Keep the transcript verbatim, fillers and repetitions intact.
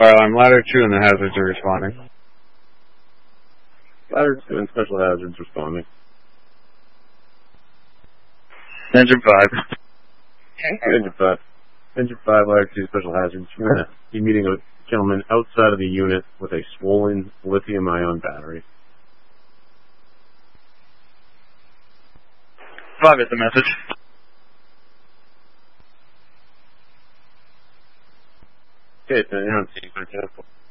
Fire alarm ladder two and the hazards are responding. Ladder two and special hazards responding. Engine five. Okay. Engine five. Engine five, ladder two, special hazards. We're going to be meeting a gentleman outside of the unit with a swollen lithium-ion battery. Five is the message. Okay, so you're on scene, for example.